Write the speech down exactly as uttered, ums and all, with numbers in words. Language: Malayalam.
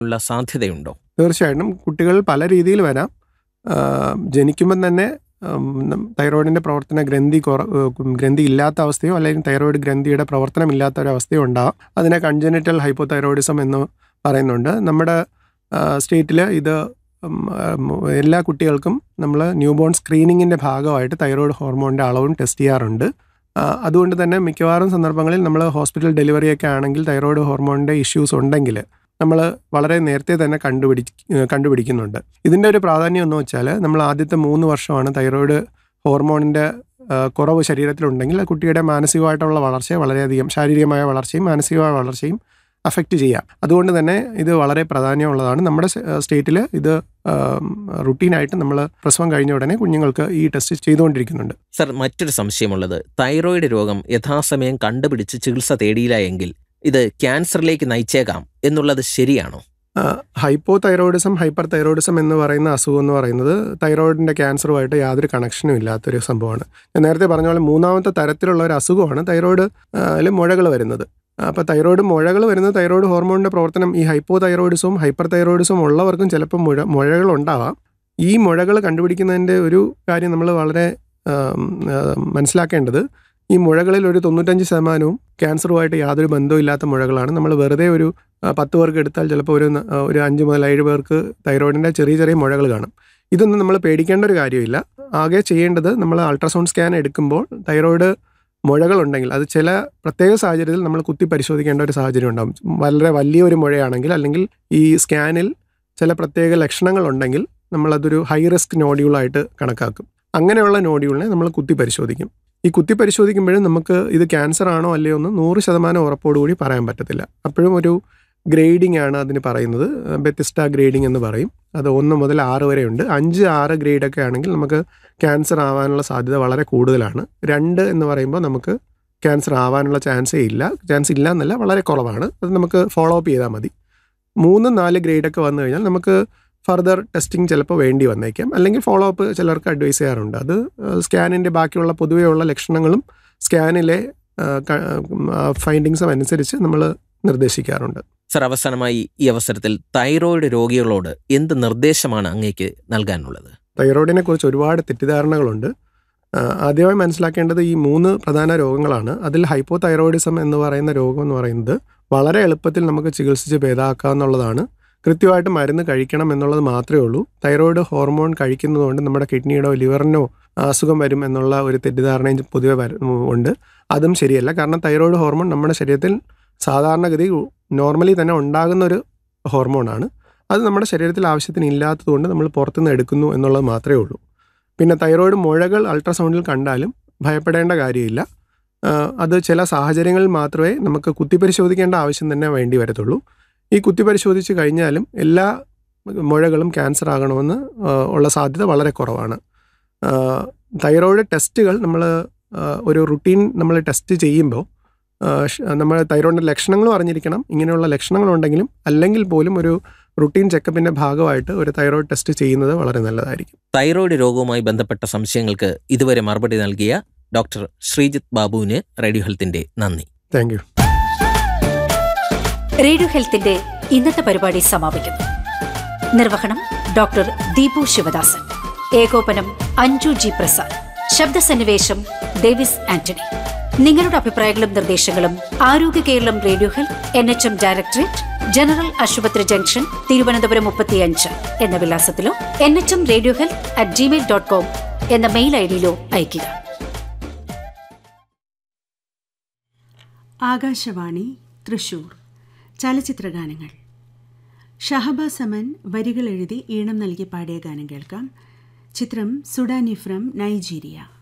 ഉള്ള സാധ്യതയുണ്ടോ? തീർച്ചയായിട്ടും കുട്ടികൾ പല രീതിയിൽ വരാം. ജനിക്കുമ്പം തന്നെ തൈറോയിഡിൻ്റെ പ്രവർത്തന ഗ്രന്ഥി കുറ ഗ്രന്ഥി ഇല്ലാത്ത അവസ്ഥയോ അല്ലെങ്കിൽ തൈറോയിഡ് ഗ്രന്ഥിയുടെ പ്രവർത്തനം ഇല്ലാത്ത ഒരവസ്ഥയോ ഉണ്ടാവാം. അതിനെ കൺജനിറ്റൽ ഹൈപ്പോതൈറോയിഡിസം എന്ന് പറയുന്നുണ്ട്. നമ്മുടെ സ്റ്റേറ്റിൽ ഇത് എല്ലാ കുട്ടികൾക്കും നമ്മൾ ന്യൂബോൺ സ്ക്രീനിങ്ങിൻ്റെ ഭാഗമായിട്ട് തൈറോയിഡ് ഹോർമോണിൻ്റെ അളവും ടെസ്റ്റ് ചെയ്യാറുണ്ട്. അതുകൊണ്ട് തന്നെ മിക്കവാറും സന്ദർഭങ്ങളിൽ നമ്മൾ ഹോസ്പിറ്റൽ ഡെലിവറിയൊക്കെ ആണെങ്കിൽ തൈറോയിഡ് ഹോർമോണിൻ്റെ ഇഷ്യൂസ് ഉണ്ടെങ്കിൽ നമ്മൾ വളരെ നേരത്തെ തന്നെ കണ്ടുപിടി കണ്ടുപിടിക്കുന്നുണ്ട്. ഇതിൻ്റെ ഒരു പ്രാധാന്യം എന്ന് വെച്ചാൽ നമ്മൾ ആദ്യത്തെ മൂന്ന് വർഷമാണ് തൈറോയിഡ് ഹോർമോണിൻ്റെ കുറവ് ശരീരത്തിലുണ്ടെങ്കിൽ കുട്ടിയുടെ മാനസികമായിട്ടുള്ള വളർച്ചയെ വളരെയധികം ശാരീരികമായ വളർച്ചയും മാനസികമായ വളർച്ചയും അഫക്റ്റ് ചെയ്യാം. അതുകൊണ്ട് തന്നെ ഇത് വളരെ പ്രാധാന്യമുള്ളതാണ്. നമ്മുടെ സ്റ്റേറ്റിൽ ഇത് റുട്ടീനായിട്ട് നമ്മൾ പ്രസവം കഴിഞ്ഞ ഉടനെ കുഞ്ഞുങ്ങൾക്ക് ഈ ടെസ്റ്റ് ചെയ്തുകൊണ്ടിരിക്കുന്നുണ്ട്. സർ, മറ്റൊരു സംശയമുള്ളത്, തൈറോയിഡ് രോഗം യഥാസമയം കണ്ടുപിടിച്ച് ചികിത്സ തേടിയില്ല എങ്കിൽ ഇത് ക്യാൻസറിലേക്ക് നയിച്ചേക്കാം എന്നുള്ളത് ശരിയാണോ? ഹൈപ്പോ തൈറോയിഡിസം ഹൈപ്പർ തൈറോയിഡിസം എന്ന് പറയുന്ന അസുഖം എന്ന് പറയുന്നത് തൈറോയിഡിൻ്റെ ക്യാൻസറുമായിട്ട് യാതൊരു കണക്ഷനും ഇല്ലാത്തൊരു സംഭവമാണ്. ഞാൻ നേരത്തെ പറഞ്ഞ പോലെ മൂന്നാമത്തെ തരത്തിലുള്ള ഒരു അസുഖമാണ് തൈറോയിഡിൽ മുഴകൾ വരുന്നത്. അപ്പോൾ തൈറോയിഡ് മുഴകൾ വരുന്നത് തൈറോയിഡ് ഹോർമോണിൻ്റെ പ്രവർത്തനം ഈ ഹൈപ്പോ തൈറോയിഡിസവും ഹൈപ്പർ തൈറോയിഡിസവും ഉള്ളവർക്കും ചിലപ്പോൾ മുഴ മുഴകൾ ഉണ്ടാവാം. ഈ മുഴകൾ കണ്ടുപിടിക്കുന്നതിൻ്റെ ഒരു കാര്യം നമ്മൾ വളരെ മനസ്സിലാക്കേണ്ടത്, ഈ മുഴകളിൽ ഒരു തൊണ്ണൂറ്റഞ്ച് ശതമാനവും ക്യാൻസറുമായിട്ട് യാതൊരു ബന്ധമില്ലാത്ത മുഴകളാണ്. നമ്മൾ വെറുതെ ഒരു പത്ത് പേർക്ക് എടുത്താൽ ചിലപ്പോൾ ഒരു ഒരു അഞ്ച് മുതൽ ഏഴ് പേർക്ക് തൈറോയിഡിൻ്റെ ചെറിയ ചെറിയ മുഴകൾ കാണും. ഇതൊന്നും നമ്മൾ പേടിക്കേണ്ട ഒരു കാര്യമില്ല. ആകെ ചെയ്യേണ്ടത് നമ്മൾ അൾട്രാസൗണ്ട് സ്കാൻ എടുക്കുമ്പോൾ തൈറോയിഡ് മുഴകളുണ്ടെങ്കിൽ അത് ചില പ്രത്യേക സാഹചര്യത്തിൽ നമ്മൾ കുത്തി പരിശോധിക്കേണ്ട ഒരു സാഹചര്യം ഉണ്ടാകും. വളരെ വലിയൊരു മുഴയാണെങ്കിൽ അല്ലെങ്കിൽ ഈ സ്കാനിൽ ചില പ്രത്യേക ലക്ഷണങ്ങളുണ്ടെങ്കിൽ നമ്മളതൊരു ഹൈ റിസ്ക് നോഡ്യൂളായിട്ട് കണക്കാക്കും. അങ്ങനെയുള്ള നോഡ്യൂളിനെ നമ്മൾ കുത്തി പരിശോധിക്കും. ഈ കുത്തി പരിശോധിക്കുമ്പോഴും നമുക്ക് ഇത് ക്യാൻസർ ആണോ അല്ലയോ എന്ന് നൂറ് ശതമാനം ഉറപ്പോടുകൂടി പറയാൻ പറ്റത്തില്ല. അപ്പോഴും ഒരു ഗ്രേഡിംഗ് ആണ് അതിന് പറയുന്നത്. ബെത്തിസ്റ്റ ഗ്രേഡിംഗ് എന്ന് പറയും. അത് ഒന്ന് മുതൽ ആറ് വരെ ഉണ്ട്. അഞ്ച് ആറ് ഗ്രേഡൊക്കെ ആണെങ്കിൽ നമുക്ക് ക്യാൻസർ ആവാനുള്ള സാധ്യത വളരെ കൂടുതലാണ്. രണ്ട് എന്ന് പറയുമ്പോൾ നമുക്ക് ക്യാൻസർ ആവാനുള്ള ചാൻസേ ഇല്ല. ചാൻസ് ഇല്ല എന്നല്ല, വളരെ കുറവാണ്. അത് നമുക്ക് ഫോളോ അപ്പ് ചെയ്താൽ മതി. മൂന്ന് നാല് ഗ്രേഡൊക്കെ വന്നു കഴിഞ്ഞാൽ നമുക്ക് ഫർദർ ടെസ്റ്റിംഗ് ചിലപ്പോൾ വേണ്ടി വന്നേക്കാം. അല്ലെങ്കിൽ ഫോളോ അപ്പ് ചിലർക്ക് അഡ്വൈസ് ചെയ്യാറുണ്ട്. അത് സ്കാനിൻ്റെ ബാക്കിയുള്ള പൊതുവെയുള്ള ലക്ഷണങ്ങളും സ്കാനിലെ ഫൈൻഡിങ്സും അനുസരിച്ച് നമ്മൾ നിർദ്ദേശിക്കാറുണ്ട്. സർ, അവസാനമായി ഈ അവസരത്തിൽ തൈറോയിഡ് രോഗികളോട് എന്ത് നിർദ്ദേശമാണ് അങ്ങേക്ക് നൽകാനുള്ളത്? തൈറോയിഡിനെ കുറിച്ച് ഒരുപാട് തെറ്റിദ്ധാരണകളുണ്ട്. ആദ്യമായി മനസ്സിലാക്കേണ്ടത് ഈ മൂന്ന് പ്രധാന രോഗങ്ങളാണ്. അതിൽ ഹൈപ്പോ തൈറോയിഡിസം എന്ന് പറയുന്ന രോഗം എന്ന് പറയുന്നത് വളരെ എളുപ്പത്തിൽ നമുക്ക് ചികിത്സിച്ച് ഭേദമാക്കാവുന്നതാണ്. കൃത്യമായിട്ട് മരുന്ന് കഴിക്കണം എന്നുള്ളത് മാത്രമേ ഉള്ളൂ. തൈറോയിഡ് ഹോർമോൺ കഴിക്കുന്നതുകൊണ്ട് നമ്മുടെ കിഡ്നിയുടോ ലിവറിനോ അസുഖം വരും എന്നുള്ള ഒരു തെറ്റിദ്ധാരണയും പൊതുവെ ഉണ്ട്. അതും ശരിയല്ല. കാരണം തൈറോയിഡ് ഹോർമോൺ നമ്മുടെ ശരീരത്തിൽ സാധാരണഗതി നോർമലി തന്നെ ഉണ്ടാകുന്ന ഒരു ഹോർമോണാണ്. അത് നമ്മുടെ ശരീരത്തിൽ ആവശ്യത്തിന് ഇല്ലാത്തതുകൊണ്ട് നമ്മൾ പുറത്തുനിന്ന് എടുക്കുന്നു എന്നുള്ളത് മാത്രമേ ഉള്ളൂ. പിന്നെ തൈറോയിഡ് മുഴകൾ അൾട്രാസൗണ്ടിൽ കണ്ടാലും ഭയപ്പെടേണ്ട കാര്യമില്ല. അത് ചില സാഹചര്യങ്ങളിൽ മാത്രമേ നമുക്ക് കുത്തിപ്പരിശോധിക്കേണ്ട ആവശ്യം തന്നെ വേണ്ടി വരത്തുള്ളൂ. ഈ കുത്തിപ്പരിശോധിച്ച് കഴിഞ്ഞാലും എല്ലാ മുഴകളും ക്യാൻസർ ആകണമെന്ന് ഉള്ള സാധ്യത വളരെ കുറവാണ്. തൈറോയിഡ് ടെസ്റ്റുകൾ നമ്മൾ ഒരു റുട്ടീൻ നമ്മൾ ടെസ്റ്റ് ചെയ്യുമ്പോൾ നമ്മൾ തൈറോയിഡിൻ്റെ ലക്ഷണങ്ങളും അറിഞ്ഞിരിക്കണം. ഇങ്ങനെയുള്ള ലക്ഷണങ്ങളുണ്ടെങ്കിലും അല്ലെങ്കിൽ പോലും ഒരു റുട്ടീൻ ചെക്കപ്പിൻ്റെ ഭാഗമായിട്ട് ഒരു തൈറോയിഡ് ടെസ്റ്റ് ചെയ്യുന്നത് വളരെ നല്ലതായിരിക്കും. തൈറോയിഡ് രോഗവുമായി ബന്ധപ്പെട്ട സംശയങ്ങൾക്ക് ഇതുവരെ മറുപടി നൽകിയ ഡോക്ടർ ശ്രീജിത്ത് ബാബുവിന് റേഡിയോ ഹെൽത്തിന്റെ നന്ദി. Thank you. റേഡിയോ ഹെൽത്തിന്റെ ഇന്നത്തെ പരിപാടി സമാപിക്കുന്നു. നിർവഹണം ഡോക്ടർ ദീപു ശിവദാസൻ. ഏകോപനം അഞ്ജു ജി പ്രസാദ്. ശബ്ദസന്നിവേശം ഡേവിസ് ആന്റണി. നിങ്ങളുടെ അഭിപ്രായങ്ങളും നിർദ്ദേശങ്ങളും ആരോഗ്യ Keralam radio health N H M directorate, general ആശുപത്രി ജംഗ്ഷൻ, തിരുവനന്തപുരം മുപ്പത്തിയഞ്ച് എന്ന വിലാസത്തിലോ N H M radio health at Gmail dot com എന്ന മെയിൽ ഐ ഡിയിലോ അയയ്ക്കുക. ആകാശവാണി തൃശൂർ. ചലച്ചിത്രഗാനങ്ങൾ. ഷഹബാസ് അമൻ വരികൾ എഴുതി ഈണം നൽകി പാടിയ ഗാനം കേൾക്കാം. ചിത്രം സുഡാനി ഫ്രം നൈജീരിയ.